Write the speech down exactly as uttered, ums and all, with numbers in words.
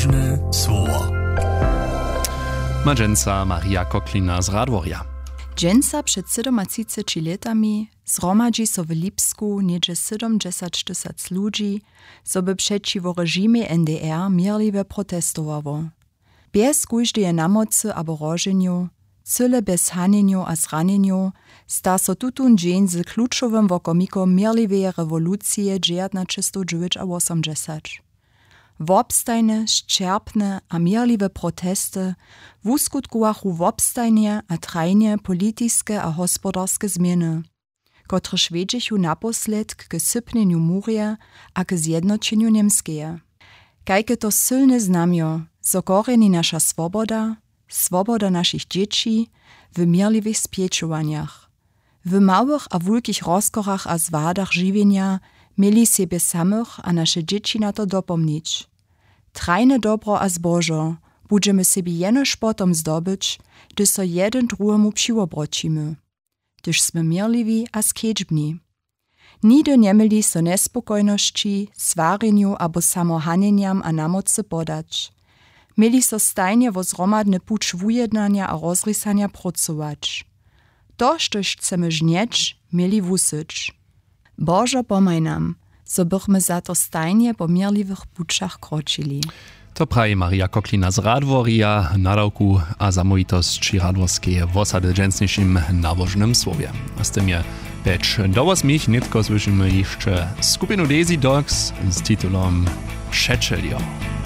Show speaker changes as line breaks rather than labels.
Nałożne słowo.
Ma dżęca Maria Koklina z Radworja.
Dżęca przed siedemdziesięcioma latami zgromadzi so w Lipsku niedzie siedemdziesiąt tysięcy ludzi, so by przeciwo reżimie N D R mierliwe protestowało. Bez kujždeje namocy abo roženiu, cyle bez haneniu a zraneniu, sta so tutun dżeń z kluczowym wokomikom mierliwej rewolucji dziewiętnaście osiemdziesiąt. Wobstajne, ščerpne a mierliwe protesty wuskutkowachu wobstajnie a trajnie politiskie a hospodarskie zmiany, które wiedźichu naposled k sypnieniu murje a k zjednoczeniu Niemskeje. Kajke to silne znamio, so koreni nasza swoboda, swoboda naszych dzieci w mierliwych spieczowaniach. W małych a wulkich rozkorach a zwadach żywienia mieli siebie samych a nasze dzieci na to dopomnieć. Trajne dobro a zbożo budżemy sobie jenoż potom zdobyć, gdy so jeden drugiemu přiwobrocimy. Gdyż sme mierliwi a skedźbni. Nigdy nie mieli so nespokojności, swareniu abo samohaneniam a namocy podać. Mieli so stajnie wo zromadny pucz wujednania a rozrysania pracować. To, štož chcemy żnieć, mieli wusyć. Bożo pomaj nam, so bychmy za to stajnie po mierliwych puczach kročili.
To praje Maria Koklina z Radworja, nadawku a zamówitości radworskie w osady dżęcniejszym nałożnym słowie. A z tym je pecz do osmich nitko słyszymy jeszcze skupinu Daisy Dogs z tytułem Przeczelio.